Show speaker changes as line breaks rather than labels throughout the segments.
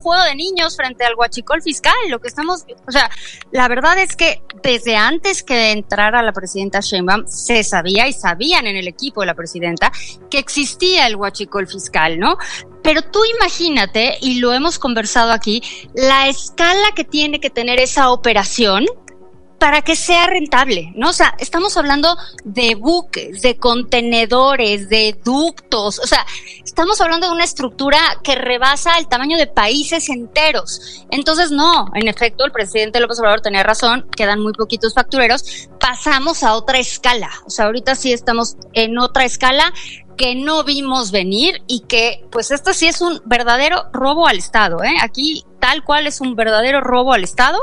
juego de niños frente al huachicol fiscal. O sea, la verdad es que desde antes que entrara la presidenta Sheinbaum se sabía y sabían en el equipo de la presidenta que existía el huachicol fiscal, ¿no? Pero tú imagínate, y lo hemos conversado aquí, la escala que tiene que tener esa operación para que sea rentable, ¿no? O sea, estamos hablando de buques, de contenedores, de ductos, o sea, estamos hablando de una estructura que rebasa el tamaño de países enteros. Entonces, no, en efecto, el presidente López Obrador tenía razón, quedan muy poquitos factureros, pasamos a otra escala. O sea, ahorita sí estamos en otra escala que no vimos venir y que, pues, esto sí es un verdadero robo al Estado, ¿eh? Aquí, tal cual, es un verdadero robo al Estado,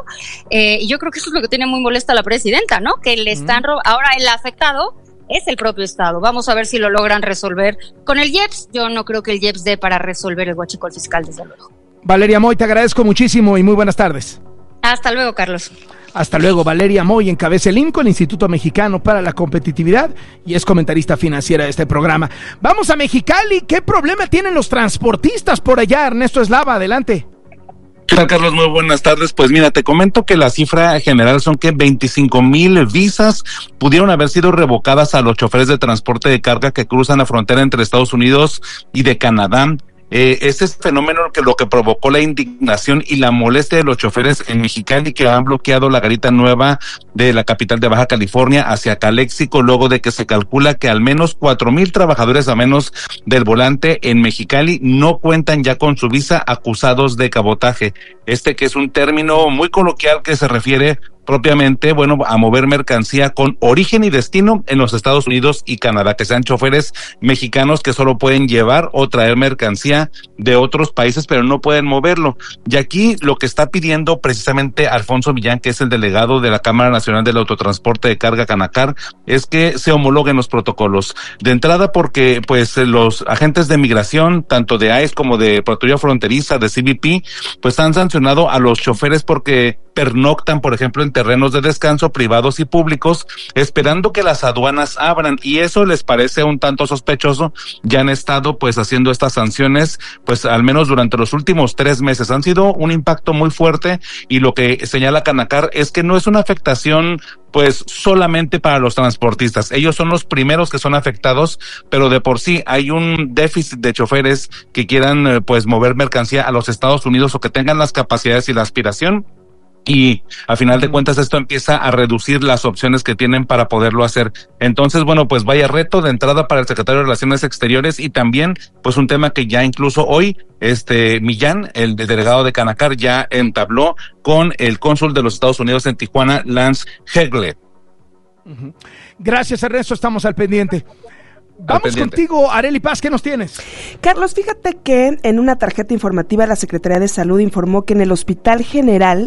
y yo creo que eso es lo que tiene muy molesta a la presidenta, ¿no? Que le están ahora el afectado es el propio Estado. Vamos a ver si lo logran resolver con el IEPS. Yo no creo que el IEPS dé para resolver el huachicol fiscal, desde luego.
Valeria Moy, te agradezco muchísimo y muy buenas tardes.
Hasta luego, Carlos.
Hasta luego. Valeria Moy encabeza el INCO, el Instituto Mexicano para la Competitividad, y es comentarista financiera de este programa. Vamos a Mexicali. ¿Qué problema tienen los transportistas por allá? Ernesto Eslava, adelante.
¿Qué tal, Carlos? Muy buenas tardes. Pues mira, te comento que la cifra general son que 25,000 visas pudieron haber sido revocadas a los choferes de transporte de carga que cruzan la frontera entre Estados Unidos y de Canadá. Este es fenómeno que lo que provocó la indignación y la molestia de los choferes en Mexicali, que han bloqueado la garita nueva de la capital de Baja California hacia Caléxico, luego de que se calcula que al menos 4,000 trabajadores a menos del volante en Mexicali no cuentan ya con su visa, acusados de cabotaje. Que es un término muy coloquial que se refiere propiamente, a mover mercancía con origen y destino en los Estados Unidos y Canadá, que sean choferes mexicanos que solo pueden llevar o traer mercancía de otros países, pero no pueden moverlo. Y aquí lo que está pidiendo precisamente Alfonso Millán, que es el delegado de la Cámara Nacional del Autotransporte de Carga, Canacar, es que se homologuen los protocolos. De entrada, porque pues los agentes de migración, tanto de ICE como de Patrulla Fronteriza, de CBP, pues han sancionado a los choferes porque pernoctan, por ejemplo, en terrenos de descanso privados y públicos, esperando que las aduanas abran, y eso les parece un tanto sospechoso. Ya han estado pues haciendo estas sanciones, pues al menos durante los últimos 3 meses. Han sido un impacto muy fuerte, y lo que señala Canacar es que no es una afectación pues solamente para los transportistas. Ellos son los primeros que son afectados, pero de por sí hay un déficit de choferes que quieran pues mover mercancía a los Estados Unidos, o que tengan las capacidades y la aspiración. Y a final de cuentas esto empieza a reducir las opciones que tienen para poderlo hacer. Entonces, pues vaya reto de entrada para el secretario de Relaciones Exteriores, y también pues un tema que ya incluso hoy Millán, el delegado de Canacar, ya entabló con el cónsul de los Estados Unidos en Tijuana, Lance Hegle.
Gracias, Ernesto, estamos al pendiente. Vamos contigo, Arely Paz, ¿qué nos tienes?
Carlos, fíjate que en una tarjeta informativa la Secretaría de Salud informó que en el Hospital General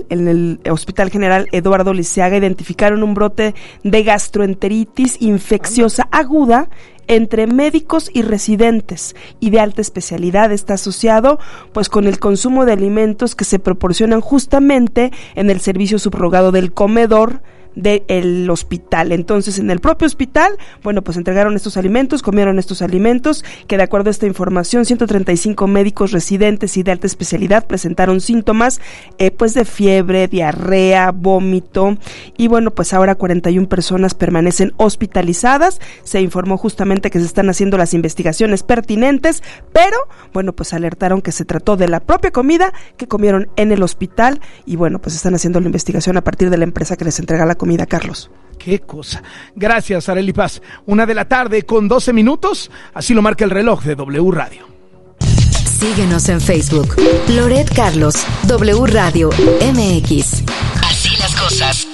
Eduardo Liceaga, identificaron un brote de gastroenteritis infecciosa aguda entre médicos y residentes, y de alta especialidad. Está asociado pues con el consumo de alimentos que se proporcionan justamente en el servicio subrogado del comedor del hospital. Entonces, en el propio hospital, pues entregaron estos alimentos, comieron estos alimentos, que de acuerdo a esta información, 135 médicos residentes y de alta especialidad presentaron síntomas pues de fiebre, diarrea, vómito, y pues ahora 41 personas permanecen hospitalizadas. Se informó justamente que se están haciendo las investigaciones pertinentes, pero pues alertaron que se trató de la propia comida que comieron en el hospital, y pues están haciendo la investigación a partir de la empresa que les entrega la comida, Carlos.
Qué cosa. Gracias, Arely Paz. 1:00 con 12 minutos, así lo marca el reloj de W Radio.
Síguenos en Facebook. Loret Carlos, W Radio MX. Así las cosas.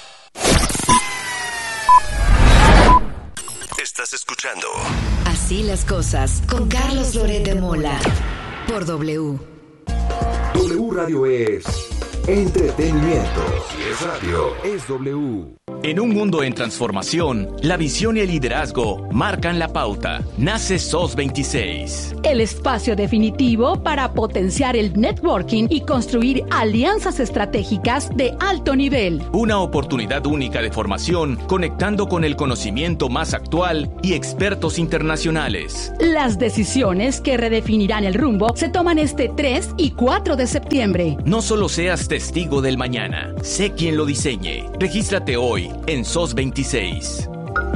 Estás escuchando
Así las cosas con Carlos Loret de Mola por W.
W Radio es Entretenimiento. Si es radio, es W.
En un mundo en transformación, la visión y el liderazgo marcan la pauta. Nace SOS 26.
El espacio definitivo para potenciar el networking y construir alianzas estratégicas de alto nivel.
Una oportunidad única de formación, conectando con el conocimiento más actual y expertos internacionales.
Las decisiones que redefinirán el rumbo se toman este 3 y 4 de septiembre.
No solo seas testigo del mañana, sé quién lo diseñe. Regístrate hoy en SOS 26.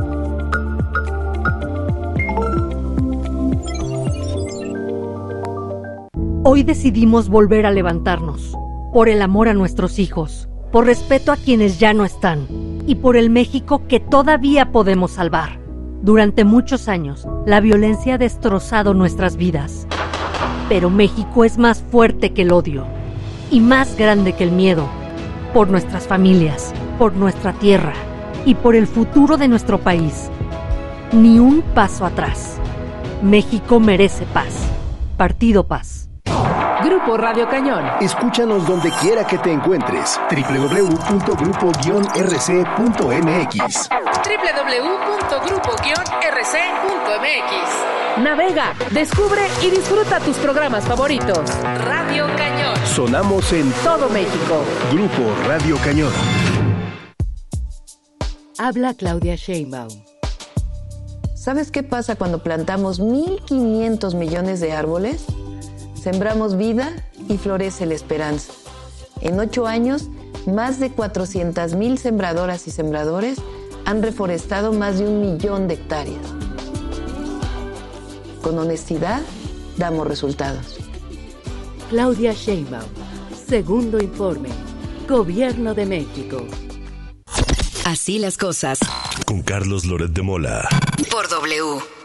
Hoy decidimos volver a levantarnos, por el amor a nuestros hijos, por respeto a quienes ya no están y por el México que todavía podemos salvar. Durante muchos años, la violencia ha destrozado nuestras vidas, pero México es más fuerte que el odio y más grande que el miedo, por nuestras familias, por nuestra tierra y por el futuro de nuestro país. Ni un paso atrás. México merece paz. Partido Paz.
Grupo Radio Cañón.
Escúchanos donde quiera que te encuentres. www.grupo-rc.mx.
www.grupo-rc.mx. Navega, descubre y disfruta tus programas favoritos. Radio Cañón.
Sonamos en
todo México.
Grupo Radio Cañón.
Habla Claudia Sheinbaum.
¿Sabes qué pasa cuando plantamos 1.500 millones de árboles? Sembramos vida y florece la esperanza. En 8 años, más de 400,000 sembradoras y sembradores han reforestado más de 1 millón de hectáreas. Con honestidad, damos resultados.
Claudia Sheinbaum. Segundo informe. Gobierno de México.
Así las cosas.
Con Carlos Loret de Mola.
Por W.